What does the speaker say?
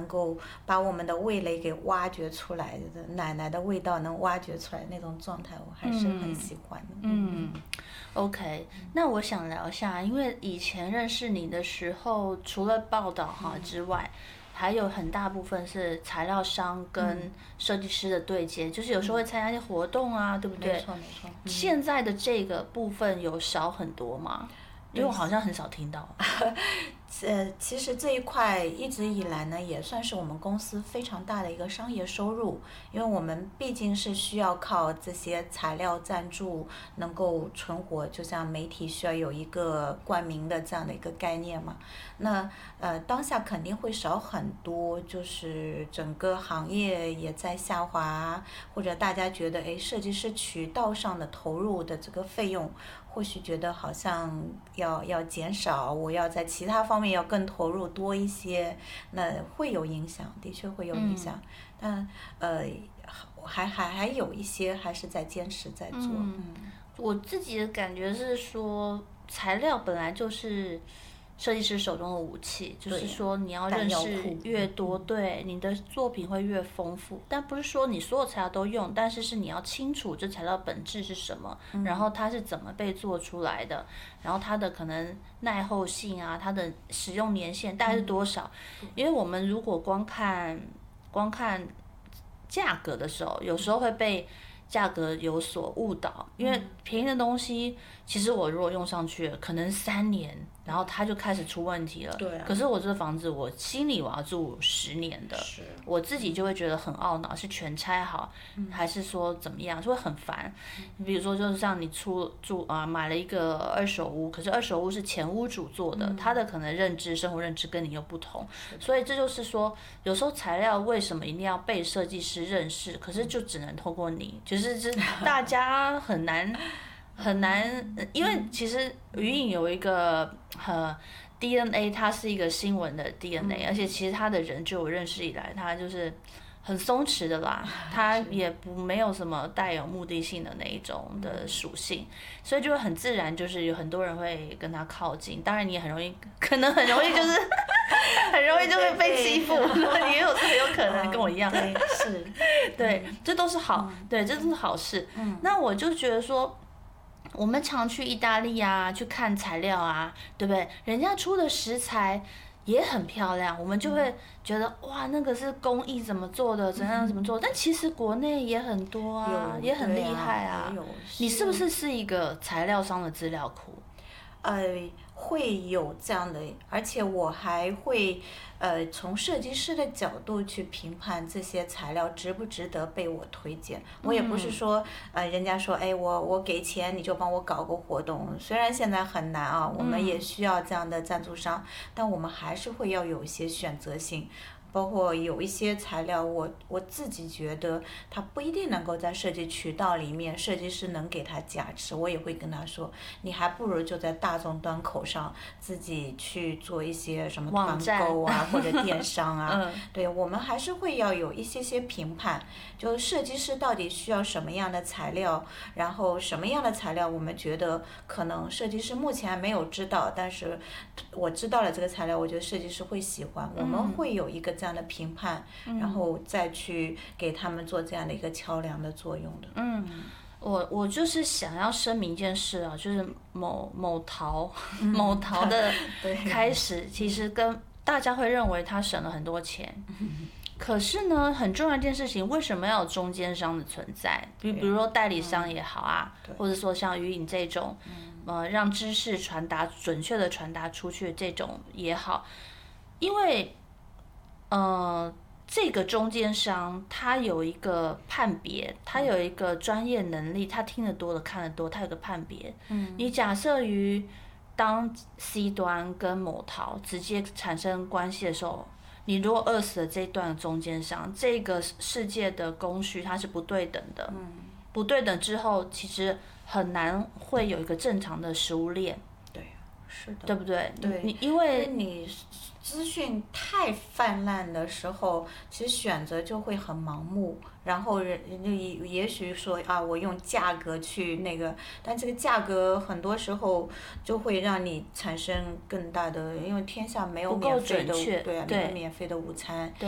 够把我们的味蕾给挖掘出来的，奶奶的味道能挖掘出来那种状态，我还是很喜欢的。 OK， 那我想聊一下，因为以前认识你的时候，除了报道之外，还有很大部分是材料商跟设计师的对接，就是有时候会参加一些活动啊，对不对？ 没错没错。 现在的这个部分有少很多吗？因为我好像很少听到。 其实这一块一直以来呢，也算是我们公司非常大的一个商业收入，因为我们毕竟是需要靠这些材料赞助能够存活，就像媒体需要有一个冠名的这样的一个概念嘛。那当下肯定会少很多，就是整个行业也在下滑，或者大家觉得设计师渠道上的投入的这个费用，或许觉得好像要减少，我要在其他方面要更投入多一些，那会有影响，的确会有影响。但还有一些还是在坚持在做。 我自己的感觉是说，材料本来就是设计师手中的武器，就是说你要认识越多，对你的作品会越丰富。但不是说你所有材料都用，但是你要清楚这材料本质是什么，然后它是怎么被做出来的，然后它的可能耐候性啊，它的使用年限大概是多少。因为我们如果光看价格的时候，有时候会被价格有所误导，因为便宜的东西，其实我如果用上去了，可能3年，然后它就开始出问题了。 对啊。 可是我这房子，我心里我要住10年的，我自己就会觉得很懊恼，是全拆好，还是说怎么样，就会很烦。比如说，就是像你买了一个二手屋，可是二手屋是前屋主做的，他的可能生活认知跟你又不同，所以这就是说，有时候材料为什么一定要被设计师认识，可是就只能透过你，就是大家很难。因为其实余影有一个DNA， 它是一个新闻的 DNA，而且其实他的人就我认识以来，他就是很松弛的啦，他也没有什么带有目的性的那一种的属性，所以就会很自然，就是有很多人会跟他靠近。当然你也可能很容易就是很容易就会被欺负，你也很有可能跟我一样。 对，是， 对，这都是好，对，这都是好事。那我就觉得说，我们常去意大利啊，去看材料啊，对不对？人家出的食材也很漂亮，我们就会觉得哇，那个是工艺怎么做的，怎么做的？但其实国内也很多啊，也很厉害啊。你是不是一个材料商的资料库？ 会有这样的，而且我还会从设计师的角度去评判这些材料值不值得被我推荐。我也不是说人家说我给钱你就帮我搞个活动，虽然现在很难啊，我们也需要这样的赞助商，但我们还是会要有一些选择性。包括有一些材料我自己觉得它不一定能够在设计渠道里面设计师能给它加持，我也会跟他说，你还不如就在大众端口上自己去做一些什么团购啊或者电商啊。对，我们还是会要有一些评判，就设计师到底需要什么样的材料，然后什么样的材料我们觉得可能设计师目前还没有知道，但是我知道了这个材料，我觉得设计师会喜欢，我们会有一个这样的评判，然后再去给他们做这样的一个桥梁的作用的。 我就是想要声明一件事啊，就是某淘的开始，其实跟大家会认为他省了很多钱，可是呢，很重要一件事情，为什么要有中间商的存在？比如说代理商也好啊，或者说像余影这种，让知识准确的传达出去这种也好，因为这个中间商他有一个判别，他有一个专业能力，他听得多了看得多，他有个判别。你假设于当 C 端跟某淘直接产生关系的时候，你如果饿死了这一段的中间商，这个世界的供需它是不对等的。不对等之后，其实很难会有一个正常的食物链。 对，是的， 对不对？ 对， 因为你资讯太泛滥的时候，其实选择就会很盲目，然后也许说啊，我用价格去那个，但这个价格很多时候就会让你产生更大的，因为天下没有免费的，对啊，没有免费的午餐，